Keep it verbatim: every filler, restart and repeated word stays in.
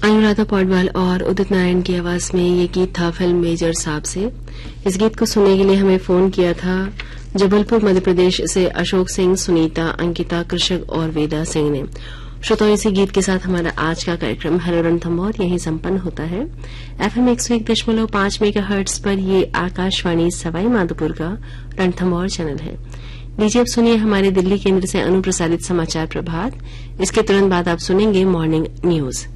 अनुराधा पौडवाल और उदित नारायण की आवाज में ये गीत था फिल्म मेजर साहब से। इस गीत को सुनने के लिए हमें फोन किया था जबलपुर मध्य प्रदेश से अशोक सिंह, सुनीता, अंकिता, कृषक और वेदा सिंह ने। श्रोताओं, इसी गीत के साथ हमारा आज का कार्यक्रम हेलो रणथंभौर यहीं संपन्न होता है। एफएम एक सौ एक दशमलव पांच मेगा हर्ट्ज पर ये आकाशवाणी सवाई माधोपुर का रणथंभौर चैनल है। लीजिए अब सुनिए हमारे दिल्ली केंद्र से अनुप्रसारित समाचार प्रभात। इसके तुरंत बाद आप सुनेंगे मॉर्निंग न्यूज।